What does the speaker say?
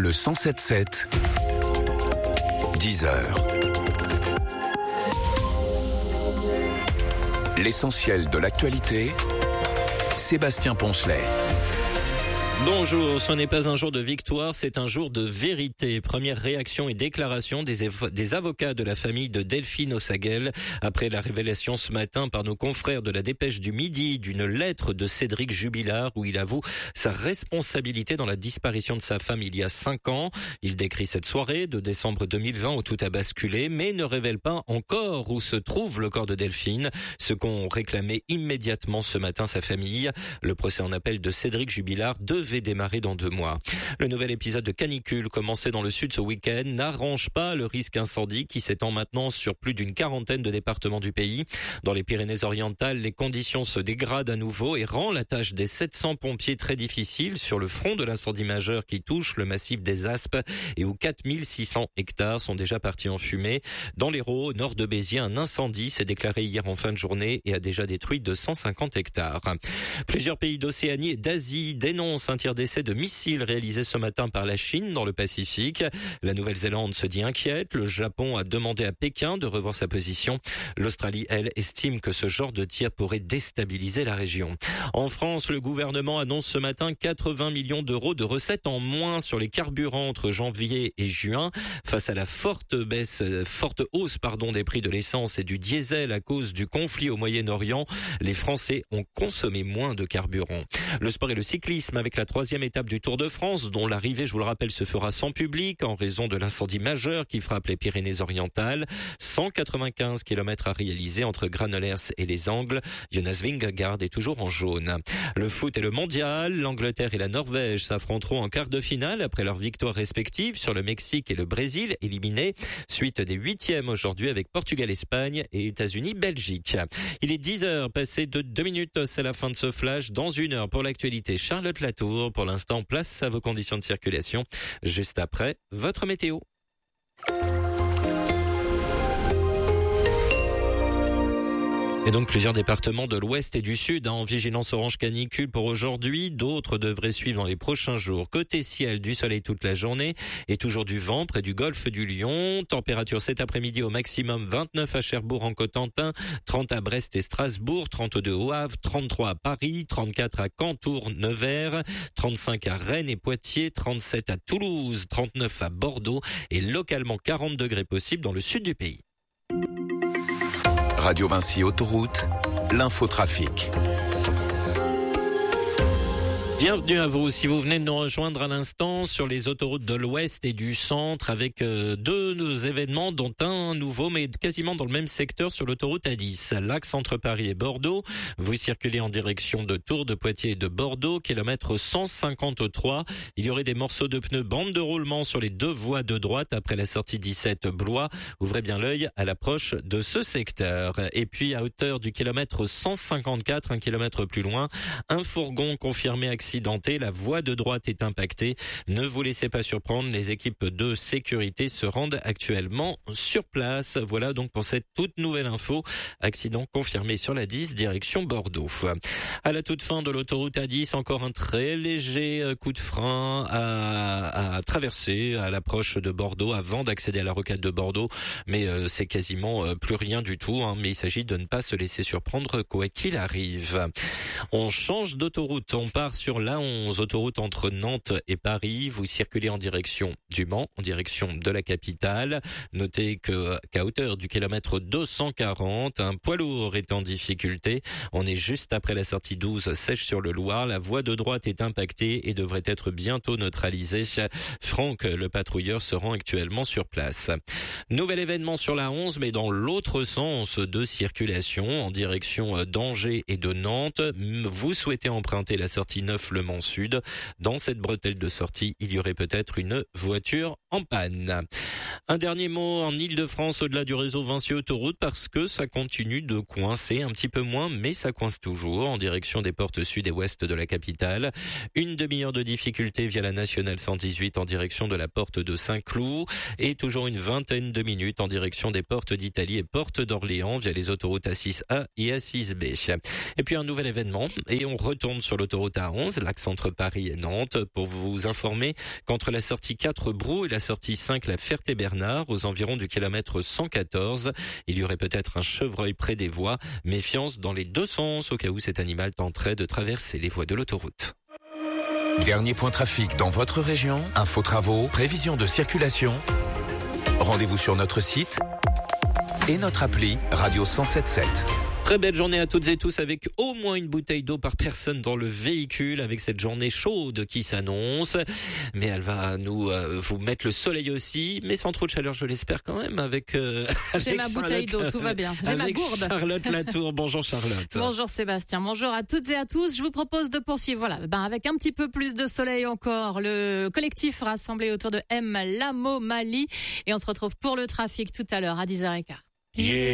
Le 107.7, 10h. L'essentiel de l'actualité, Sébastien Poncelet. Bonjour, ce n'est pas un jour de victoire, c'est un jour de vérité. Première réaction et déclaration des avocats de la famille de Delphine Ossagel après la révélation ce matin par nos confrères de la Dépêche du Midi d'une lettre de Cédric Jubilard où il avoue sa responsabilité dans la disparition de sa femme il y a 5 ans. Il décrit cette soirée de décembre 2020 où tout a basculé, mais ne révèle pas encore où se trouve le corps de Delphine, ce qu'ont réclamé immédiatement ce matin sa famille. Le procès en appel de Cédric Jubilard devait démarrer dans 2 mois. Le nouvel épisode de canicule commencé dans le sud ce week-end n'arrange pas le risque incendie qui s'étend maintenant sur plus d'une quarantaine de départements du pays. Dans les Pyrénées-Orientales, les conditions se dégradent à nouveau et rend la tâche des 700 pompiers très difficile sur le front de l'incendie majeur qui touche le massif des Aspes et où 4600 hectares sont déjà partis en fumée. Dans l'Hérault, au nord de Béziers, un incendie s'est déclaré hier en fin de journée et a déjà détruit 250 hectares. Plusieurs pays d'Océanie et d'Asie dénoncent un tir d'essai de missiles réalisé ce matin par la Chine dans le Pacifique. La Nouvelle-Zélande se dit inquiète. Le Japon a demandé à Pékin de revoir sa position. L'Australie, elle, estime que ce genre de tir pourrait déstabiliser la région. En France, le gouvernement annonce ce matin 80 millions d'euros de recettes en moins sur les carburants entre janvier et juin. Face à la forte hausse des prix de l'essence et du diesel à cause du conflit au Moyen-Orient, les Français ont consommé moins de carburant. Le sport et le cyclisme avec la 3e étape du Tour de France, dont l'arrivée, je vous le rappelle, se fera sans public en raison de l'incendie majeur qui frappe les Pyrénées-Orientales. 195 km à réaliser entre Granollers et les Angles. Jonas Vingegaard est toujours en jaune. Le foot et le mondial, l'Angleterre et la Norvège s'affronteront en quart de finale après leurs victoires respectives sur le Mexique et le Brésil, éliminés. Suite des 8e aujourd'hui avec Portugal-Espagne et États-Unis-Belgique. Il est 10h, passé de 2 minutes, c'est la fin de ce flash. Dans 1 heure pour l'actualité, Charlotte Latour. Pour l'instant, place à vos conditions de circulation. Juste après, votre météo. Et donc plusieurs départements de l'ouest et du sud en vigilance orange canicule pour aujourd'hui. D'autres devraient suivre dans les prochains jours. Côté ciel, du soleil toute la journée et toujours du vent près du golfe du Lion. Température cet après-midi au maximum 29 à Cherbourg en Cotentin, 30 à Brest et Strasbourg, 32 au Havre, 33 à Paris, 34 à Caen, Tours, Nevers, 35 à Rennes et Poitiers, 37 à Toulouse, 39 à Bordeaux et localement 40 degrés possibles dans le sud du pays. Radio Vinci Autoroute, l'infotrafic. Bienvenue à vous. Si vous venez de nous rejoindre à l'instant sur les autoroutes de l'Ouest et du Centre avec 2 événements dont un nouveau mais quasiment dans le même secteur sur l'autoroute A10. L'axe entre Paris et Bordeaux. Vous circulez en direction de Tours, de Poitiers et de Bordeaux, kilomètre 153. Il y aurait des morceaux de pneus bande de roulement sur les 2 voies de droite après la sortie 17 Blois. Ouvrez bien l'œil à l'approche de ce secteur. Et puis à hauteur du kilomètre 154, 1 kilomètre plus loin, un fourgon confirmé accidenté. La voie de droite est impactée. Ne vous laissez pas surprendre. Les équipes de sécurité se rendent actuellement sur place. Voilà donc pour cette toute nouvelle info. Accident confirmé sur la 10 direction Bordeaux. À la toute fin de l'autoroute A10, encore un très léger coup de frein à traverser à l'approche de Bordeaux avant d'accéder à la rocade de Bordeaux. Mais c'est quasiment plus rien du tout. Mais il s'agit de ne pas se laisser surprendre quoi qu'il arrive. On change d'autoroute. On part sur la 11, autoroute entre Nantes et Paris. Vous circulez en direction du Mans, en direction de la capitale. Notez qu'à hauteur du kilomètre 240, un poids lourd est en difficulté. On est juste après la sortie 12, Sèche sur le Loir. La voie de droite est impactée et devrait être bientôt neutralisée. Franck, le patrouilleur, se rend actuellement sur place. Nouvel événement sur la 11, mais dans l'autre sens de circulation, en direction d'Angers et de Nantes. Vous souhaitez emprunter la sortie 9 Le Mans Sud. Dans cette bretelle de sortie, il y aurait peut-être une voiture en panne. Un dernier mot en Île-de-France au-delà du réseau Vinci Autoroute parce que ça continue de coincer un petit peu moins, mais ça coince toujours en direction des portes sud et ouest de la capitale. Une demi-heure de difficulté via la nationale 118 en direction de la porte de Saint-Cloud et toujours une vingtaine de minutes en direction des portes d'Italie et portes d'Orléans via les autoroutes A6A et A6B. Et puis un nouvel événement et on retourne sur l'autoroute A11 11, l'axe entre Paris et Nantes. Pour vous informer qu'entre la sortie 4 Brou et la sortie 5 la Ferté-Bernard, aux environs du kilomètre 114, il y aurait peut-être un chevreuil près des voies. Méfiance dans les deux sens au cas où cet animal tenterait de traverser les voies de l'autoroute. Dernier point trafic dans votre région, info travaux, prévision de circulation. Rendez-vous sur notre site et notre appli Radio 107.7. Très belle journée à toutes et tous avec au moins une bouteille d'eau par personne dans le véhicule avec cette journée chaude qui s'annonce. Mais elle va vous mettre le soleil aussi, mais sans trop de chaleur, je l'espère quand même avec j'ai ma bouteille d'eau, tout va bien. J'ai ma gourde. Charlotte Latour. Bonjour Charlotte. Bonjour Sébastien. Bonjour à toutes et à tous. Je vous propose de poursuivre avec un petit peu plus de soleil encore. Le collectif rassemblé autour de M. Lamo Mali et on se retrouve pour le trafic tout à l'heure à 10h15.